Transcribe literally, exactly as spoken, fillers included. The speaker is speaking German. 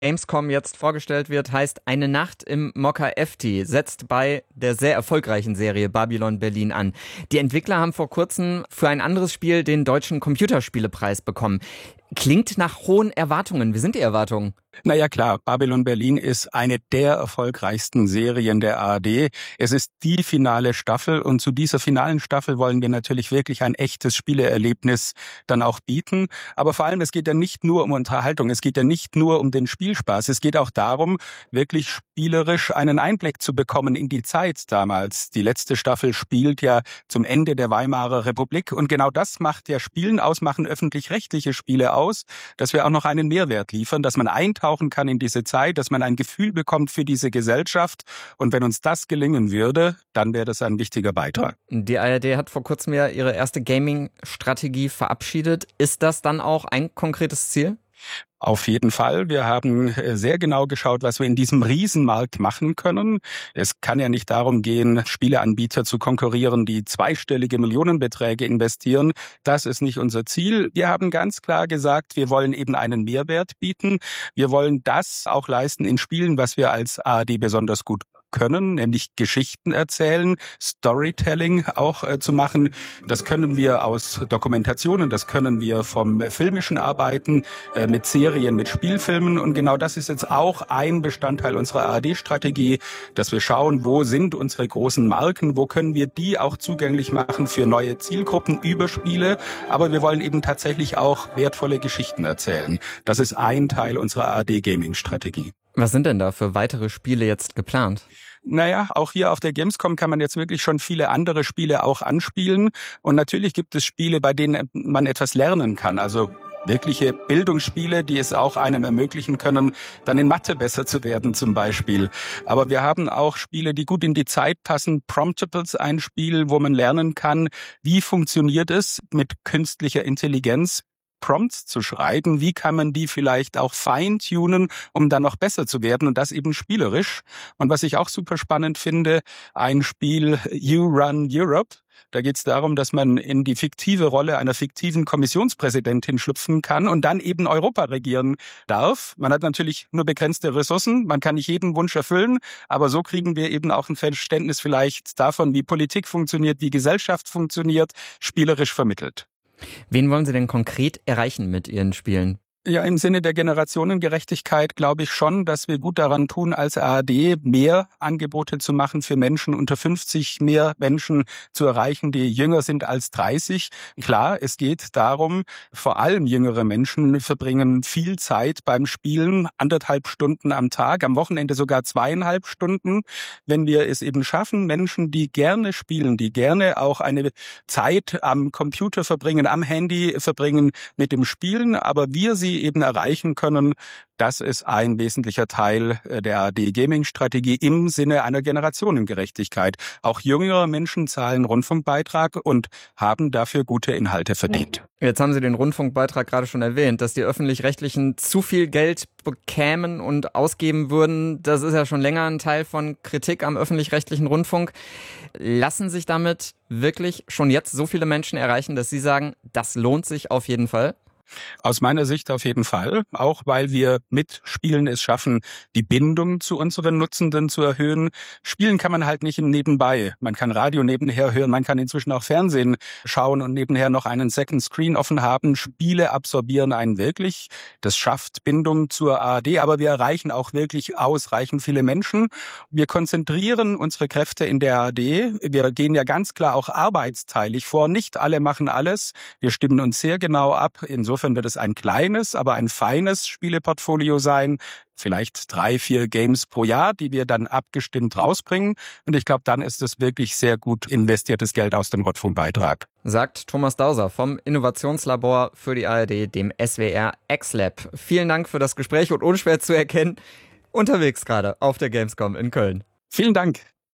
Gamescom jetzt vorgestellt wird, heißt Eine Nacht im Mokka-Efti, setzt bei der sehr erfolgreichen Serie Babylon Berlin an. Die Entwickler haben vor kurzem für ein anderes Spiel den Deutschen Computerspielepreis bekommen. Klingt nach hohen Erwartungen. Wie sind die Erwartungen? Naja klar, Babylon Berlin ist eine der erfolgreichsten Serien der A R D. Es ist die finale Staffel und zu dieser finalen Staffel wollen wir natürlich wirklich ein echtes Spieleerlebnis dann auch bieten. Aber vor allem, es geht ja nicht nur um Unterhaltung, es geht ja nicht nur um den Spielspaß. Es geht auch darum, wirklich spielerisch einen Einblick zu bekommen in die Zeit damals. Die letzte Staffel spielt ja zum Ende der Weimarer Republik und genau das macht ja Spielen aus, machen öffentlich-rechtliche Spiele aus, dass wir auch noch einen Mehrwert liefern, dass man eintauchen kann in diese Zeit, dass man ein Gefühl bekommt für diese Gesellschaft. Und wenn uns das gelingen würde, dann wäre das ein wichtiger Beitrag. Die A R D hat vor kurzem ja ihre erste Gaming-Strategie verabschiedet. Ist das dann auch ein konkretes Ziel? Auf jeden Fall. Wir haben sehr genau geschaut, was wir in diesem Riesenmarkt machen können. Es kann ja nicht darum gehen, Spieleanbieter zu konkurrieren, die zweistellige Millionenbeträge investieren. Das ist nicht unser Ziel. Wir haben ganz klar gesagt, wir wollen eben einen Mehrwert bieten. Wir wollen das auch leisten in Spielen, was wir als A R D besonders gut können, nämlich Geschichten erzählen, Storytelling auch äh, zu machen. Das können wir aus Dokumentationen, das können wir vom filmischen Arbeiten, äh, mit Serien, mit Spielfilmen. Und genau das ist jetzt auch ein Bestandteil unserer A R D-Strategie, dass wir schauen, wo sind unsere großen Marken, wo können wir die auch zugänglich machen für neue Zielgruppen über Spiele. Aber wir wollen eben tatsächlich auch wertvolle Geschichten erzählen. Das ist ein Teil unserer A R D-Gaming-Strategie. Was sind denn da für weitere Spiele jetzt geplant? Naja, auch hier auf der Gamescom kann man jetzt wirklich schon viele andere Spiele auch anspielen. Und natürlich gibt es Spiele, bei denen man etwas lernen kann. Also wirkliche Bildungsspiele, die es auch einem ermöglichen können, dann in Mathe besser zu werden zum Beispiel. Aber wir haben auch Spiele, die gut in die Zeit passen. Promptables, ein Spiel, wo man lernen kann, wie funktioniert es mit künstlicher Intelligenz, Prompts zu schreiben, wie kann man die vielleicht auch feintunen, um dann noch besser zu werden und das eben spielerisch. Und was ich auch super spannend finde, ein Spiel You Run Europe. Da geht es darum, dass man in die fiktive Rolle einer fiktiven Kommissionspräsidentin schlüpfen kann und dann eben Europa regieren darf. Man hat natürlich nur begrenzte Ressourcen, man kann nicht jeden Wunsch erfüllen, aber so kriegen wir eben auch ein Verständnis vielleicht davon, wie Politik funktioniert, wie Gesellschaft funktioniert, spielerisch vermittelt. Wen wollen Sie denn konkret erreichen mit Ihren Spielen? Ja, im Sinne der Generationengerechtigkeit glaube ich schon, dass wir gut daran tun, als A R D mehr Angebote zu machen für Menschen unter fünfzig, mehr Menschen zu erreichen, die jünger sind als dreißig. Klar, es geht darum, vor allem jüngere Menschen verbringen viel Zeit beim Spielen, anderthalb Stunden am Tag, am Wochenende sogar zweieinhalb Stunden. Wenn wir es eben schaffen, Menschen, die gerne spielen, die gerne auch eine Zeit am Computer verbringen, am Handy verbringen mit dem Spielen, aber wir sie eben erreichen können, das ist ein wesentlicher Teil der A R D-Gaming-Strategie im Sinne einer Generationengerechtigkeit. Auch jüngere Menschen zahlen Rundfunkbeitrag und haben dafür gute Inhalte verdient. Jetzt haben Sie den Rundfunkbeitrag gerade schon erwähnt, dass die Öffentlich-Rechtlichen zu viel Geld bekämen und ausgeben würden. Das ist ja schon länger ein Teil von Kritik am öffentlich-rechtlichen Rundfunk. Lassen sich damit wirklich schon jetzt so viele Menschen erreichen, dass Sie sagen, das lohnt sich auf jeden Fall? Aus meiner Sicht auf jeden Fall, auch weil wir mit Spielen es schaffen, die Bindung zu unseren Nutzenden zu erhöhen. Spielen kann man halt nicht nebenbei. Man kann Radio nebenher hören, man kann inzwischen auch Fernsehen schauen und nebenher noch einen Second Screen offen haben. Spiele absorbieren einen wirklich. Das schafft Bindung zur A R D, aber wir erreichen auch wirklich ausreichend viele Menschen. Wir konzentrieren unsere Kräfte in der A R D. Wir gehen ja ganz klar auch arbeitsteilig vor. Nicht alle machen alles. Wir stimmen uns sehr genau ab. Insofern wird es ein kleines, aber ein feines Spieleportfolio sein. Vielleicht drei, vier Games pro Jahr, die wir dann abgestimmt rausbringen. Und ich glaube, dann ist es wirklich sehr gut investiertes Geld aus dem Rundfunkbeitrag. Sagt Thomas Dauser vom Innovationslabor für die A R D, dem S W R X-Lab. Vielen Dank für das Gespräch und unschwer zu erkennen, unterwegs gerade auf der Gamescom in Köln. Vielen Dank.